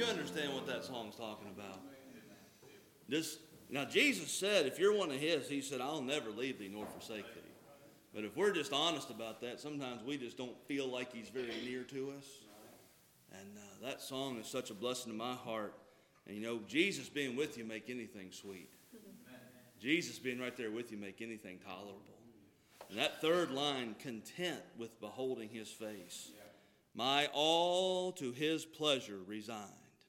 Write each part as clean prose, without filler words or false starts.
understand what that song's talking about. Now, Jesus said, if you're one of his, he said, I'll never leave thee nor forsake thee. But if we're just honest about that, sometimes we just don't feel like he's very near to us. And that song is such a blessing to my heart. And Jesus being with you make anything sweet. Jesus being right there with you make anything tolerable. And that third line, content with beholding his face. My all to his pleasure resigned.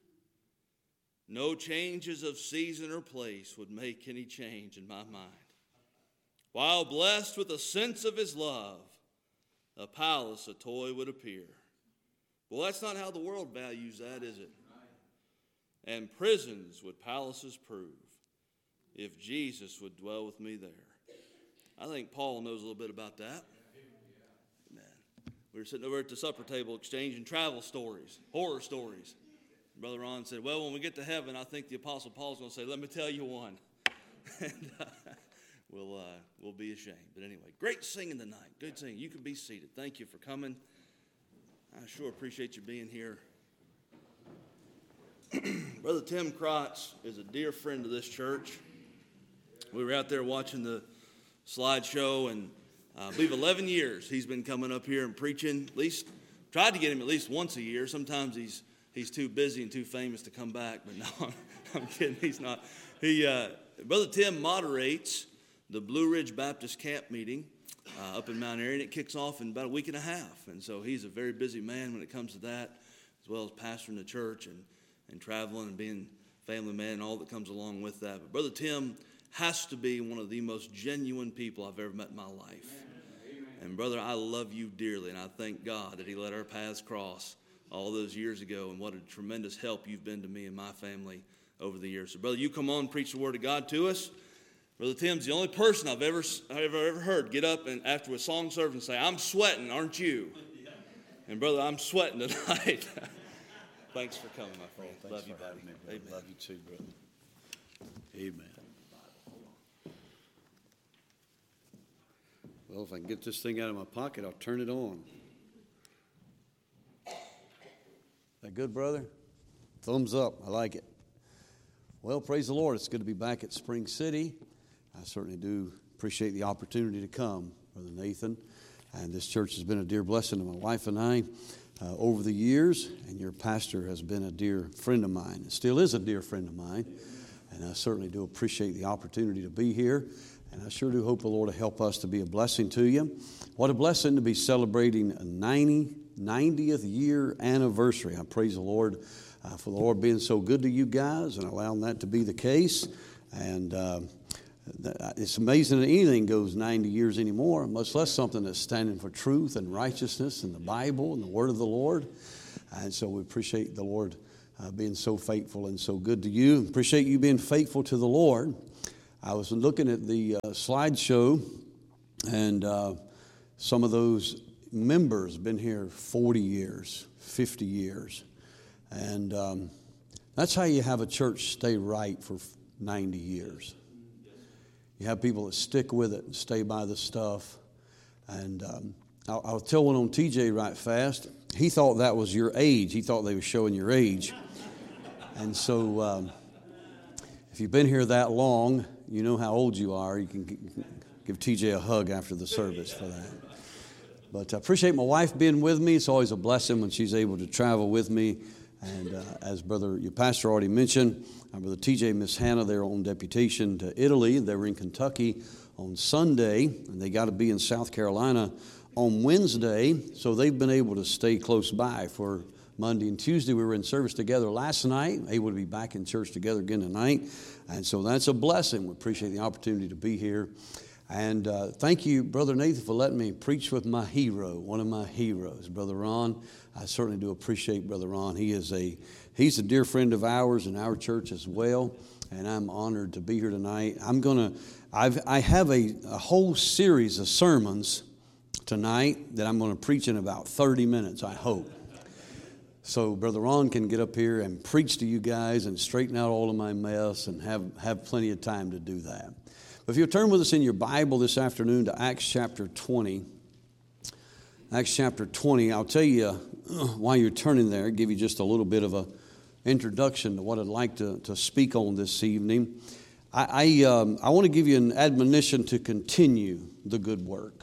No changes of season or place would make any change in my mind. While blessed with a sense of his love, a palace, a toy would appear. Well, that's not how the world values that, is it? And prisons would palaces prove, if Jesus would dwell with me there. I think Paul knows a little bit about that. Amen. We were sitting over at the supper table exchanging travel stories, horror stories. Brother Ron said, well, when we get to heaven, I think the Apostle Paul's going to say, let me tell you one. And we'll be ashamed. But anyway, great singing tonight. Good singing. You can be seated. Thank you for coming. I sure appreciate you being here. Brother Tim Krotz is a dear friend of this church. We were out there watching the slideshow, and I believe 11 years he's been coming up here and preaching. At least tried to get him at least once a year. Sometimes he's too busy and too famous to come back, but no, I'm kidding. He's not. Brother Tim moderates the Blue Ridge Baptist Camp meeting up in Mount Airy, and it kicks off in about a week and a half. And so he's a very busy man when it comes to that, as well as pastoring the church and traveling and being a family man and all that comes along with that. But Brother Tim has to be one of the most genuine people I've ever met in my life. Amen. And brother, I love you dearly, and I thank God that he let our paths cross all those years ago, and what a tremendous help you've been to me and my family over the years. So brother, you come on and preach the word of God to us. Brother Tim's the only person I've ever heard get up and after a song service and say, I'm sweating, aren't you? And brother, I'm sweating tonight. Thanks for coming, my friend. Love you, buddy. Amen. Love you too, brother. Amen. Well, if I can get this thing out of my pocket, I'll turn it on. That good, brother? Thumbs up. I like it. Well, praise the Lord. It's good to be back at Spring City. I certainly do appreciate the opportunity to come, Brother Nathan. And this church has been a dear blessing to my wife and I over the years. And your pastor has been a dear friend of mine. It still is a dear friend of mine. And I certainly do appreciate the opportunity to be here. And I sure do hope the Lord will help us to be a blessing to you. What a blessing to be celebrating a 90th year anniversary. I praise the Lord for the Lord being so good to you guys and allowing that to be the case. And it's amazing that anything goes 90 years anymore, much less something that's standing for truth and righteousness and the Bible and the Word of the Lord. And so we appreciate the Lord being so faithful and so good to you. Appreciate you being faithful to the Lord. I was looking at the slideshow, and some of those members have been here 40 years, 50 years. And that's how you have a church stay right for 90 years. You have people that stick with it and stay by the stuff. And I'll tell one on TJ right fast. He thought that was your age. He thought they were showing your age. And so if you've been here that long, you know how old you are. You can give TJ a hug after the service for that. But I appreciate my wife being with me. It's always a blessing when she's able to travel with me. And as your pastor already mentioned, Brother TJ and Miss Hannah, they're on deputation to Italy. They were in Kentucky on Sunday, and they got to be in South Carolina on Wednesday. So they've been able to stay close by for Monday and Tuesday. We were in service together last night, able to be back in church together again tonight. And so that's a blessing. We appreciate the opportunity to be here. And thank you, Brother Nathan, for letting me preach with my hero, one of my heroes, Brother Ron. I certainly do appreciate Brother Ron. He's a dear friend of ours in our church as well, and I'm honored to be here tonight. I have a whole series of sermons tonight that I'm going to preach in about 30 minutes, I hope. So Brother Ron can get up here and preach to you guys and straighten out all of my mess and have plenty of time to do that. But if you'll turn with us in your Bible this afternoon to Acts chapter 20. Acts chapter 20, I'll tell you while you're turning there, give you just a little bit of introduction to what I'd like to speak on this evening. I want to give you an admonition to continue the good work.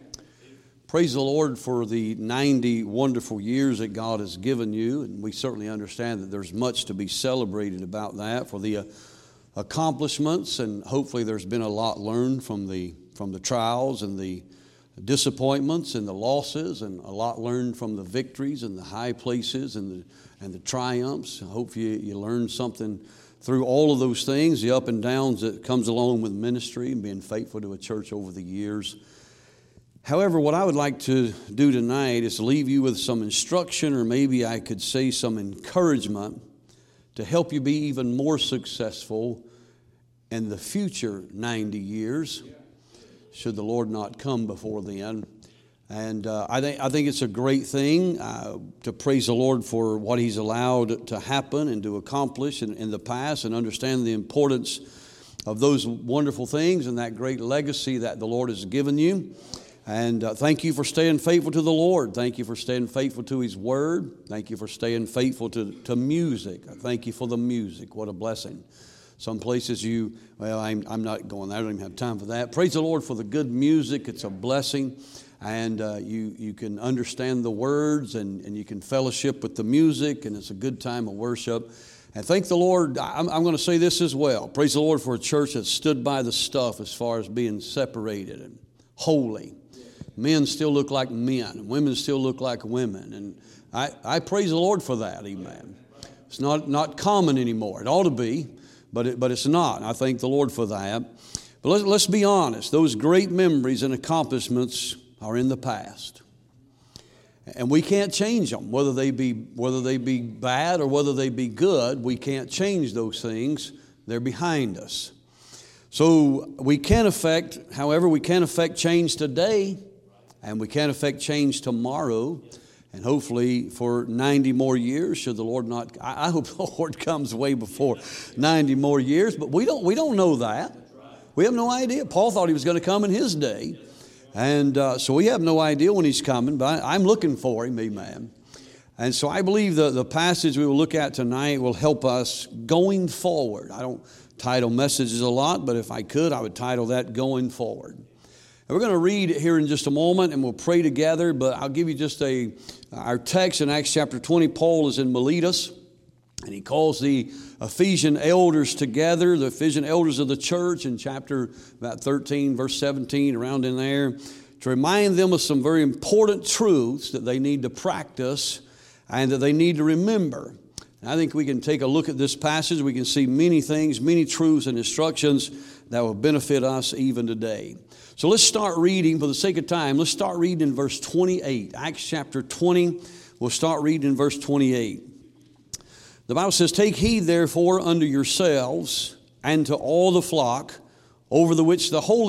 Praise the Lord for the 90 wonderful years that God has given you, and we certainly understand that there's much to be celebrated about that, for the accomplishments, and hopefully there's been a lot learned from the trials and the disappointments and the losses, and a lot learned from the victories and the high places and the triumphs. I hope you learned something through all of those things, the up and downs that comes along with ministry and being faithful to a church over the years. However, what I would like to do tonight is leave you with some instruction, or maybe I could say some encouragement to help you be even more successful in the future 90 years, should the Lord not come before then. And I think it's a great thing to praise the Lord for what He's allowed to happen and to accomplish in the past, and understand the importance of those wonderful things and that great legacy that the Lord has given you. And thank you for staying faithful to the Lord. Thank you for staying faithful to His Word. Thank you for staying faithful to music. Thank you for the music. What a blessing. Some places I'm not going there. I don't even have time for that. Praise the Lord for the good music. It's a blessing. And you can understand the words, and you can fellowship with the music, and it's a good time of worship. And thank the Lord. I'm going to say this as well. Praise the Lord for a church that stood by the stuff as far as being separated and holy. Men still look like men, and women still look like women. And I praise the Lord for that, amen. It's not common anymore. It ought to be, but it's not. I thank the Lord for that. But let's be honest. Those great memories and accomplishments are in the past. And we can't change them, whether they be bad or whether they be good. We can't change those things. They're behind us. So we can affect change today, and we can affect change tomorrow, and hopefully for 90 more years, should the Lord not. I hope the Lord comes way before 90 more years, but we don't know that. We have no idea. Paul thought he was going to come in his day, and so we have no idea when he's coming, but I'm looking for him, amen. And so I believe the passage we will look at tonight will help us going forward. I don't title messages a lot, but if I could, I would title that Going Forward. And we're going to read here in just a moment, and we'll pray together, but I'll give you just our text in Acts chapter 20. Paul is in Miletus, and he calls the Ephesian elders together, the Ephesian elders of the church, in chapter about 13, verse 17, around in there, to remind them of some very important truths that they need to practice and that they need to remember. And I think we can take a look at this passage. We can see many things, many truths and instructions that will benefit us even today. So let's start reading, for the sake of time. Let's start reading in verse 28. Acts chapter 20, we'll start reading in verse 28. The Bible says, "Take heed therefore unto yourselves and to all the flock over the which the Holy